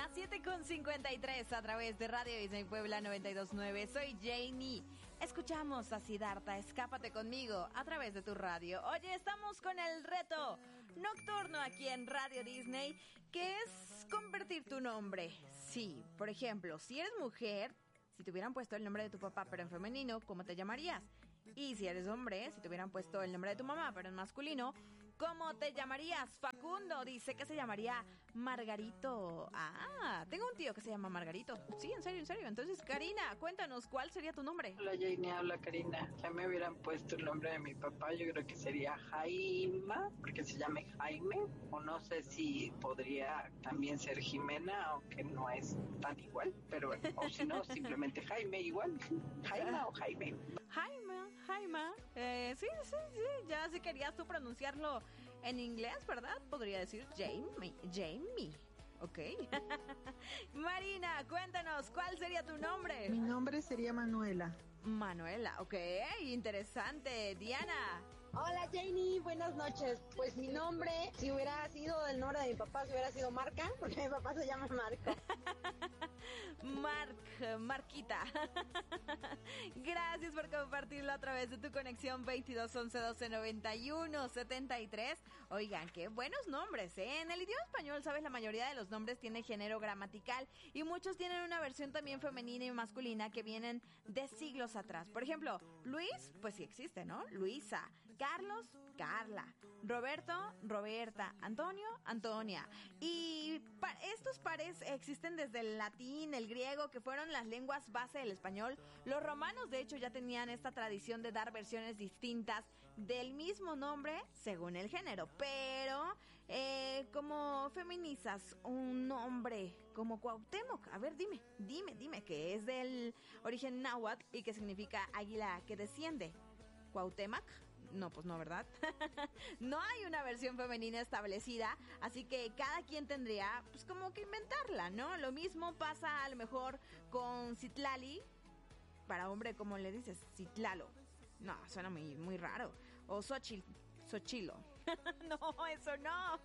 Las 7:53 a través de Radio Disney Puebla 92.9. Soy Janie. Escuchamos a Siddhartha, Escápate conmigo, a través de tu radio. Oye, estamos con el reto nocturno aquí en Radio Disney, que es convertir tu nombre. Sí, por ejemplo, si eres mujer, si te hubieran puesto el nombre de tu papá pero en femenino, ¿cómo te llamarías? Y si eres hombre, si te hubieran puesto el nombre de tu mamá pero en masculino, ¿cómo te llamarías? Facundo dice que se llamaría Margarito. Ah, tengo un tío que se llama Margarito. Sí, en serio, en serio. Entonces, Karina, cuéntanos, ¿cuál sería tu nombre? Hola, Janie, habla Karina. Ya me hubieran puesto el nombre de mi papá, yo creo que sería Jaima, porque se llame Jaime, o no sé si podría también ser Jimena, aunque no es tan igual, pero bueno, o si no, simplemente Jaime igual. Jaima o Jaime. Jaime. Sí, ya si querías tú pronunciarlo en inglés, ¿verdad? Podría decir Jamie. Ok. Marina, cuéntanos, ¿cuál sería tu nombre? Mi nombre sería Manuela. Manuela, ok, interesante. Diana. Hola Janie, buenas noches. Pues mi nombre, si hubiera sido el nombre de mi papá, si hubiera sido Marca, porque mi papá se llama Marco. Marquita. Gracias por compartirlo a través de tu conexión 22 11 12 91 73. Oigan, qué buenos nombres, ¿eh? En el idioma español, sabes, la mayoría de los nombres tiene género gramatical y muchos tienen una versión también femenina y masculina que vienen de siglos atrás. Por ejemplo, Luis, pues sí existe, ¿no? Luisa. Carlos, Carla. Roberto, Roberta. Antonio, Antonia. Y estos pares existen desde el latín, el griego, que fueron las lenguas base del español. Los romanos, de hecho, ya tenían esta tradición de dar versiones distintas del mismo nombre según el género. Pero, ¿cómo feminizas un nombre como Cuauhtémoc? A ver, dime, que es del origen náhuatl y que significa águila que desciende. ¿Cuauhtémoc? No, pues no, ¿verdad? No hay una versión femenina establecida, así que cada quien tendría, pues, como que inventarla, ¿no? Lo mismo pasa a lo mejor con Citlali, para hombre, ¿cómo le dices? Citlalo. No, suena muy raro. O Xochilo. No, eso no.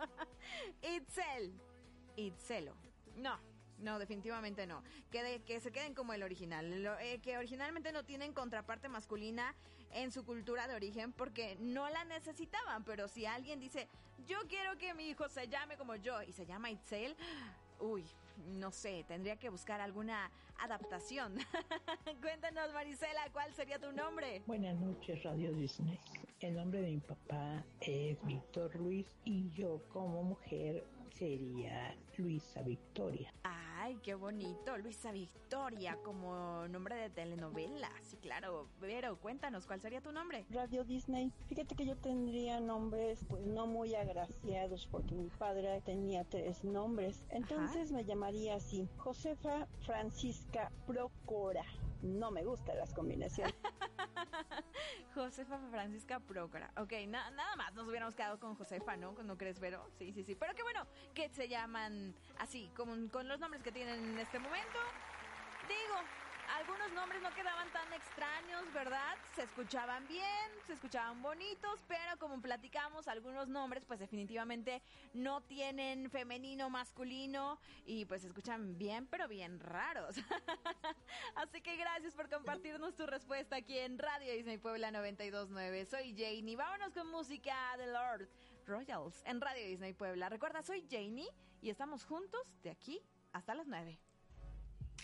Itzelo. No, definitivamente no. Que se queden como el original. Que originalmente no tienen contraparte masculina en su cultura de origen porque no la necesitaban. Pero si alguien dice, yo quiero que mi hijo se llame como yo y se llama Itzel, uy, no sé, tendría que buscar alguna adaptación. Cuéntanos, Marisela, ¿cuál sería tu nombre? Buenas noches, Radio Disney. El nombre de mi papá es Víctor Luis y yo como mujer sería Luisa Victoria. Ay, qué bonito, Luisa Victoria, como nombre de telenovela. Sí, claro. Pero cuéntanos, ¿cuál sería tu nombre? Radio Disney. Fíjate que yo tendría nombres pues no muy agraciados porque mi padre tenía 3 nombres. Entonces me llamaría así, Josefa Francisca Procora. No me gustan las combinaciones. Josefa Francisca Prócora. Ok, nada más nos hubiéramos quedado con Josefa, ¿no? ¿No crees, Vero? Sí. Pero qué bueno que se llaman así, con los nombres que tienen en este momento. Digo, algunos nombres no quedaban tan extraños, ¿verdad? Se escuchaban bien, se escuchaban bonitos, pero como platicamos, algunos nombres pues definitivamente no tienen femenino, masculino y pues se escuchan bien, pero bien raros. Así que gracias por compartirnos tu respuesta aquí en Radio Disney Puebla 92.9. Soy Janie, vámonos con música de Lord Royals en Radio Disney Puebla. Recuerda, soy Janie y estamos juntos de aquí hasta las 9.